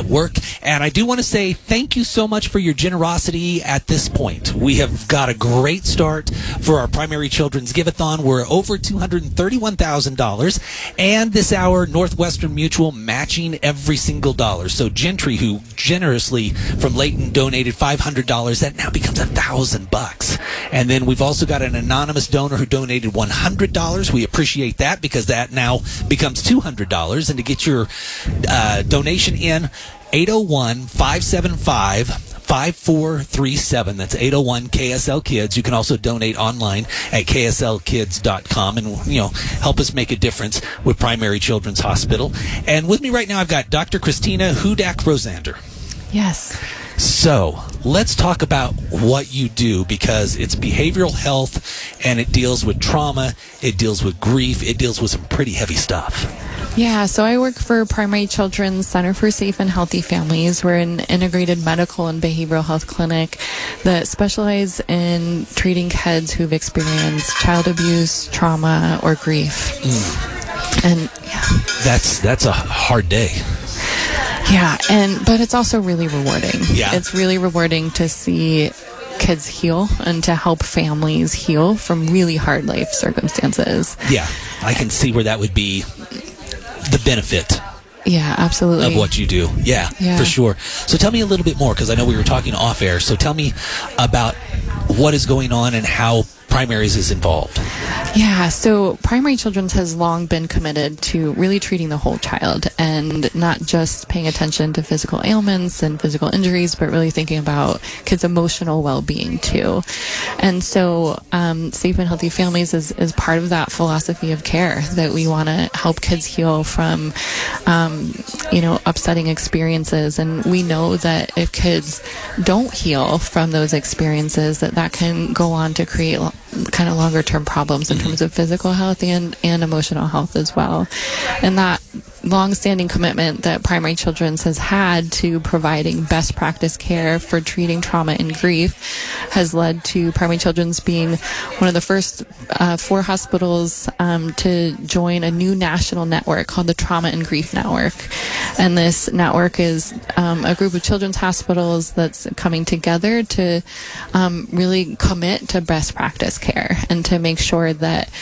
at work. And I do want to say thank you so much for your generosity at this point. We have got a great start for our Primary Children's Give-a-thon. We're over $231,000. And this hour, Northwestern Mutual matching every single dollar. So Gentry, who generously from Layton donated $500, that now becomes $1,000. And then we've also got an anonymous donor who donated $100. We appreciate that because that now becomes $200. And to get your donation in, 801-575-5437. That's 801 KSL Kids. You can also donate online at kslkids.com and, help us make a difference with Primary Children's Hospital. And with me right now, I've got Dr. Christina Hudak-Rosander. Yes. So let's talk about what you do, because it's behavioral health and it deals with trauma, it deals with grief, it deals with some pretty heavy stuff. Yeah, so I work for Primary Children's Center for Safe and Healthy Families. We're an integrated medical and behavioral health clinic that specialize in treating kids who've experienced child abuse, trauma, or grief. And yeah. That's a hard day. Yeah, but it's also really rewarding. Yeah. It's really rewarding to see kids heal and to help families heal from really hard life circumstances. Yeah, I can see where that would be the benefit. Yeah, absolutely. Of what you do. Yeah, for sure. So tell me a little bit more, because I know we were talking off air. So tell me about what is going on and how Primaries is involved. Yeah, so Primary Children's has long been committed to really treating the whole child and not just paying attention to physical ailments and physical injuries, but really thinking about kids' emotional well-being too. And so Safe and Healthy Families is part of that philosophy of care, that we want to help kids heal from, upsetting experiences. And we know that if kids don't heal from those experiences, that can go on to create kind of longer term problems in terms of physical health and emotional health as well. And that long-standing commitment that Primary Children's has had to providing best practice care for treating trauma and grief has led to Primary Children's being one of the first 4 hospitals to join a new national network called the Trauma and Grief Network. And this network is a group of children's hospitals that's coming together to really commit to best practice care and to make sure that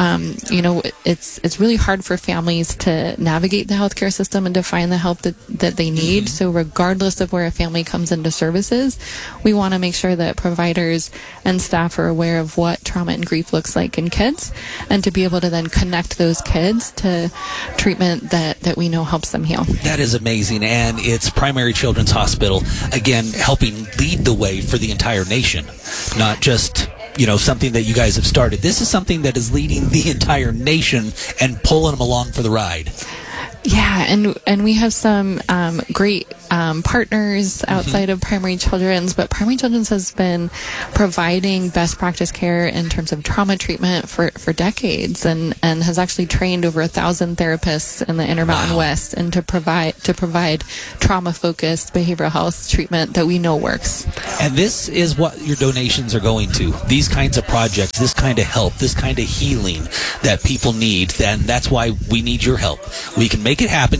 it's really hard for families to navigate the healthcare system and to find the help that they need. So regardless of where a family comes into services, we want to make sure that providers and staff are aware of what trauma and grief looks like in kids, and to be able to then connect those kids to treatment that we know helps them heal. That is amazing. And it's Primary Children's Hospital, again, helping lead the way for the entire nation, not just something that you guys have started. This is something that is leading the entire nation and pulling them along for the ride. Yeah, and we have some great partners outside of Primary Children's, but Primary Children's has been providing best practice care in terms of trauma treatment for decades, and has actually trained over 1,000 therapists in the Intermountain West, and to provide trauma-focused behavioral health treatment that we know works. And this is what your donations are going to. These kinds of projects, this kind of help, this kind of healing that people need, and that's why we need your help. We can make it happen.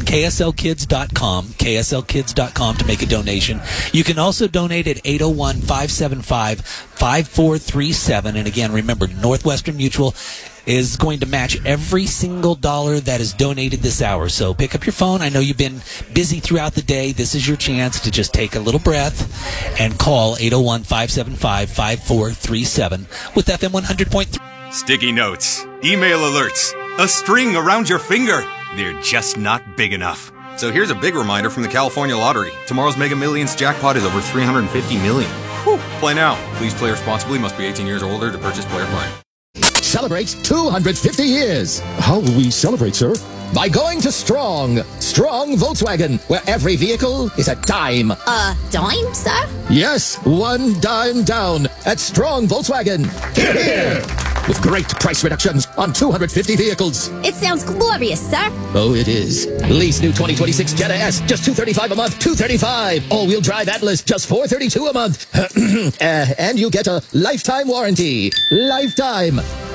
kslkids.com to make a donation. You can also donate at 801-575-5437. And again, remember, Northwestern Mutual is going to match every single dollar that is donated this hour. So pick up your phone. I know you've been busy throughout the day. This is your chance to just take a little breath and call 801-575-5437 with FM 100.3. Sticky notes, email alerts, a string around your finger. They're just not big enough. So here's a big reminder from the California Lottery. Tomorrow's Mega Millions jackpot is over $350 million. Whew. Play now. Please play responsibly. Must be 18 years or older to purchase player play. Celebrates 250 years. How will we celebrate, sir? By going to Strong Volkswagen, where every vehicle is a dime. A dime, sir? Yes, 1 dime down at Strong Volkswagen. Hear, hear. With great price reductions on 250 vehicles. It sounds glorious, sir. Oh, it is. Lease new 2026 Jetta S, just $235 a month, $235. All-wheel drive Atlas, just $432 a month. And you get a lifetime warranty. Lifetime.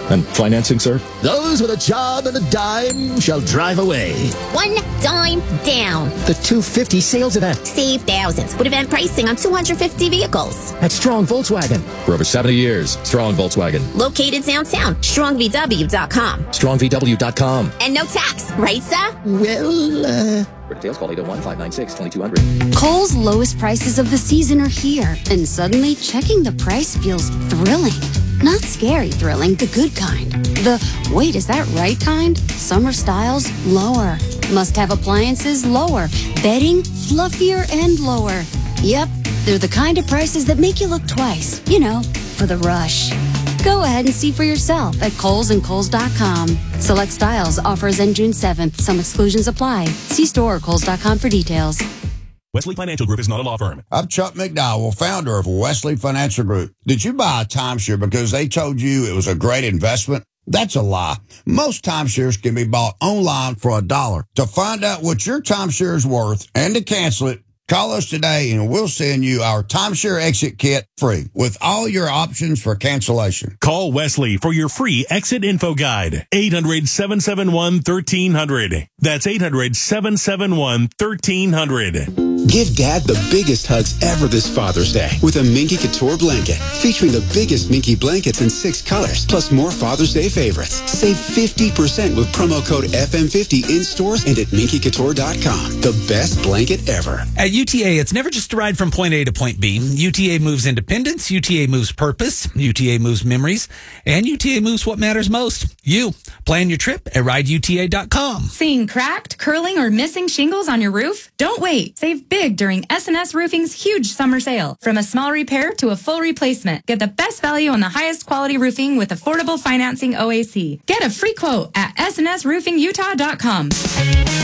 And financing, sir? Those with a job and a dime shall drive away. One dime down. The 250 sales event Save thousands with event pricing on 250 vehicles. at Strong Volkswagen. For over 70 years, Strong Volkswagen. Located downtown. StrongVW.com. StrongVW.com. And no tax, right, sir? Well, For details, call 801-596-2200. Kohl's lowest prices of the season are here, and suddenly checking the price feels thrilling. Not scary thrilling, the good kind. The, wait, is that right kind? Summer styles, lower. Must-have appliances, lower. Bedding, fluffier and lower. Yep, they're the kind of prices that make you look twice. You know, for the rush. Go ahead and see for yourself at Kohl's and Kohl's.com. Select styles, offers end June 7th. Some exclusions apply. See store or Kohl's.com for details. Wesley Financial Group is not a law firm. I'm Chuck McDowell, founder of Wesley Financial Group. Did you buy a timeshare because they told you it was a great investment? That's a lie. Most timeshares can be bought online for $1. To find out what your timeshare is worth and to cancel it, call us today and we'll send you our timeshare exit kit free with all your options for cancellation. Call Wesley for your free exit info guide. 800-771-1300. That's 800-771-1300. Give Dad the biggest hugs ever this Father's Day with a Minky Couture blanket featuring the biggest Minky blankets in 6 colors, plus more Father's Day favorites. Save 50% with promo code FM50 in stores and at minkycouture.com. The best blanket ever. At UTA, it's never just a ride from point A to point B. UTA moves independence, UTA moves purpose, UTA moves memories, and UTA moves what matters most. You. Plan your trip at rideuta.com. Seeing cracked, curling, or missing shingles on your roof? Don't wait. Save big during S&S Roofing's huge summer sale. From a small repair to a full replacement, get the best value on the highest quality roofing with affordable financing OAC. Get a free quote at snsroofingutah.com.